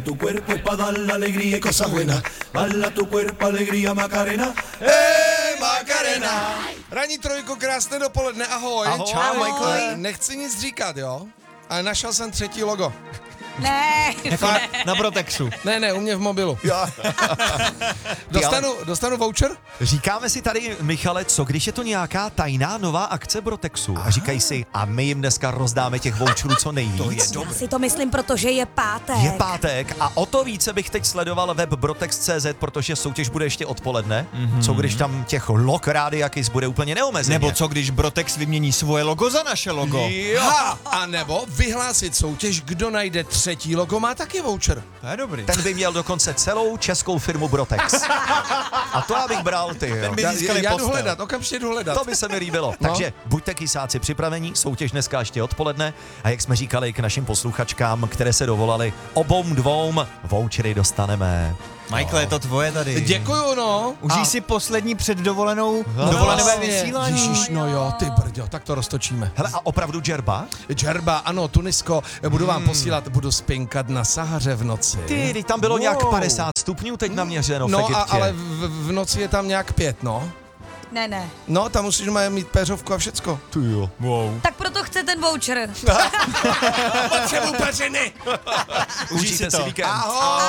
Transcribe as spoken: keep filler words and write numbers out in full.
Tu cuerpo es pa' dar la alegría y cosas buenas. Bala tu cuerpo, alegría, Macarena. Hey, Macarena. Ranní trojko, krásné dopoledne, ahoj. Ahoj. Čau, Ahoj. Michael. Nechci nic říkat, jo? Ale našel jsem třetí logo. Ne. Fakt? Na Brotexu. Ne, ne, u mě v mobilu. dostanu, dostanu voucher? Říkáme si tady, Michale, co když je to nějaká tajná nová akce Brotexu? A říkají si, a my jim dneska rozdáme těch voucherů co nejvíc. Já si to myslím, protože je pátek. Je pátek a o to více bych teď sledoval web brotex tečka cé zet, protože soutěž bude ještě odpoledne. Mm-hmm. Co když tam těch log Rádiakis bude úplně neomezeně? Nebo co když Brotex vymění svoje logo za naše logo? Ha, a nebo vyhlásit soutěž, kdo najde třetí logo, má taky voucher. To je dobrý. Ten by měl dokonce celou českou firmu Brotex. A to já bych bral, ty jo. Ten by Já, získali já jdu postel. hledat, okamžitě jdu hledat. To by se mi líbilo. No. Takže buďte kysáci připravení, soutěž dneska ještě odpoledne. A jak jsme říkali k našim posluchačkám, které se dovolali, obou dvou vouchery dostaneme. Michael, je to tvoje tady. Děkuju, no. Užij A- si poslední předdovolenou No, dovolené vlastně. vysílání. Ježíš, no jo, ty brďo, tak to roztočíme. Hele, a opravdu džerba? Džerba, ano, Tunisko, budu vám posílat, budu spinkat na Sahaře v noci. Ty, teď tam bylo Wow. nějak padesát stupňů teď naměřeno v No, a, Egyptě. ale v, v noci je tam nějak pět, no. Ne, ne. No, tam musíš mít péřovku a všecko. Ty jo. Wow. Tak proto chce ten voucher. Potřebuji peřiny! Užij si Užijte to. si víkend. Ahoj!